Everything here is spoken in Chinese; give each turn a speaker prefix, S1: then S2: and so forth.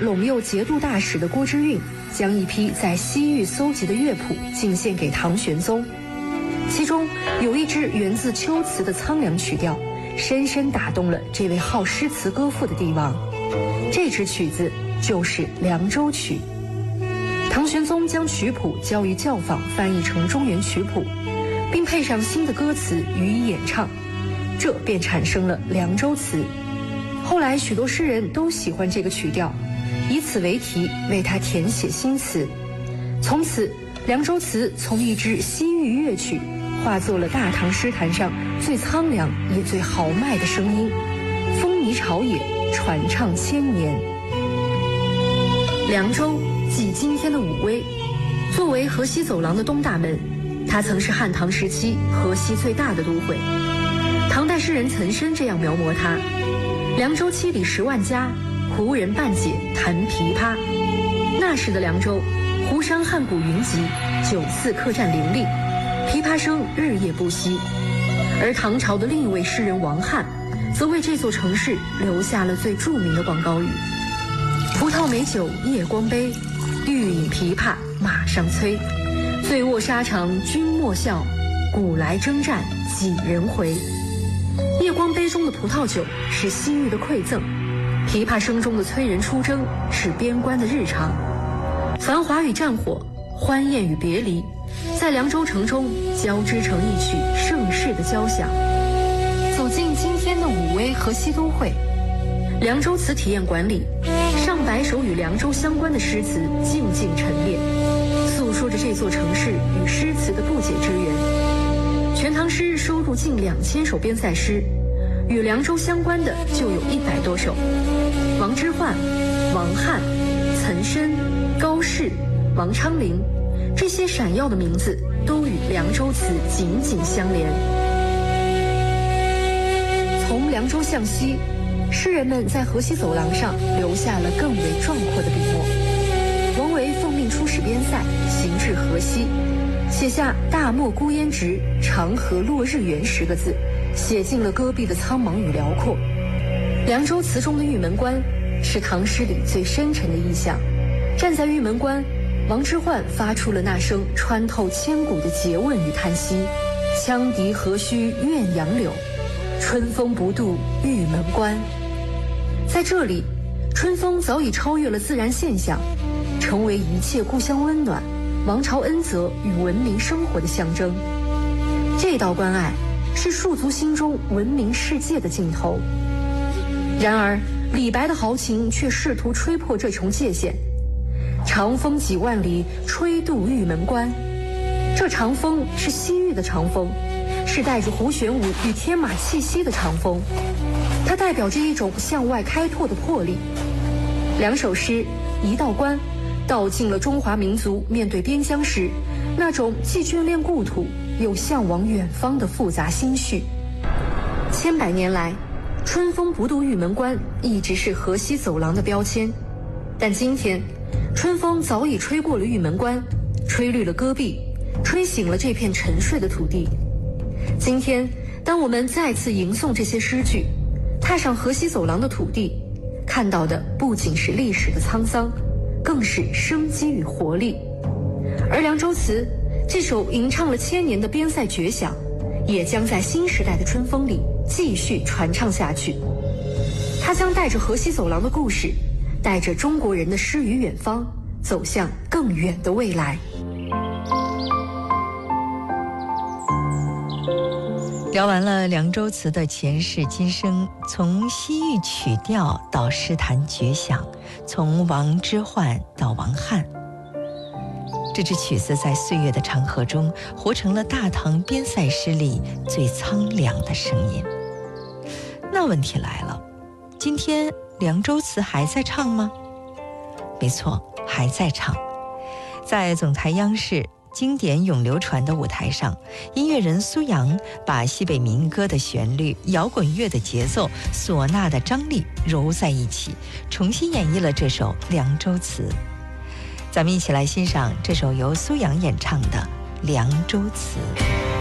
S1: 陇右节度大使的郭之运，将一批在西域搜集的乐谱进献给唐玄宗，其中有一支源自秋词的苍凉曲调，深深打动了这位好诗词歌赋的帝王。这支曲子就是《凉州曲》。唐玄宗将曲谱交于教坊翻译成中原曲谱，并配上新的歌词予以演唱，这便产生了凉州词。后来许多诗人都喜欢这个曲调，以此为题为它填写新词。从此，凉州词从一支西域乐曲化作了大唐诗坛上最苍凉也最豪迈的声音，风靡朝野，传唱千年。凉州即今天的武威，作为河西走廊的东大门，它曾是汉唐时期河西最大的都会。唐代诗人岑参这样描摹它：凉州七里10万家，胡人半解弹琵琶。那时的凉州，湖山汉谷云集，酒肆客栈林立，琵琶声日夜不息。而唐朝的另一位诗人王翰，则为这座城市留下了最著名的广告语：葡萄美酒夜光杯，欲饮琵琶马上催。醉卧沙场君莫笑，古来征战几人回。夜光杯中的葡萄酒是西域的馈赠，琵琶声中的催人出征是边关的日常。繁华与战火，欢宴与别离，在凉州城中交织成一曲盛世的交响。走进今天的武威河西都会，凉州词体验馆里，上百首与凉州相关的诗词静静陈列，诉说着这座城市与诗词的不解之缘。全唐诗收录近2000首边塞诗，与凉州相关的就有100多首。王之涣、王翰、岑参、高适、王昌龄，这些闪耀的名字都与凉州词紧紧相连。从凉州向西，诗人们在河西走廊上留下了更为壮阔的笔墨。王维奉命出使边塞，行至河西，写下“大漠孤烟直，长河落日圆”10个字，写尽了戈壁的苍茫与辽阔。凉州词中的玉门关是唐诗里最深沉的意象。站在玉门关，王之涣发出了那声穿透千古的诘问与叹息：羌笛何须怨杨柳，春风不度玉门关。在这里，春风早已超越了自然现象，成为一切故乡温暖、王朝恩泽与文明生活的象征。这道关隘是戍族心中闻名世界的尽头。然而，李白的豪情却试图吹破这重界限。长风几万里，吹渡玉门关。这长风是西域的长风，是带着胡旋舞与天马气息的长风，它代表着一种向外开拓的魄力。2首诗，一道关，道尽了中华民族面对边疆时那种既眷恋故土又向往远方的复杂心绪。千百年来，春风不度玉门关一直是河西走廊的标签，但今天，春风早已吹过了玉门关，吹绿了戈壁，吹醒了这片沉睡的土地。今天，当我们再次吟诵这些诗句，踏上河西走廊的土地，看到的不仅是历史的沧桑，更是生机与活力。而凉州词这首吟唱了1000年的边塞绝响，也将在新时代的春风里继续传唱下去。它将带着河西走廊的故事，带着中国人的诗与远方，走向更远的未来。
S2: 聊完了凉州词的前世今生，从西域曲调到诗坛绝响，从王之涣到王翰，这支曲子在岁月的长河中活成了大唐边塞诗里最苍凉的声音。那问题来了，今天凉州词还在唱吗？没错，还在唱。在总台央视经典永流传的舞台上，音乐人苏阳把西北民歌的旋律、摇滚乐的节奏、唢呐的张力揉在一起，重新演绎了这首凉州词。咱们一起来欣赏这首由苏阳演唱的《凉州词》。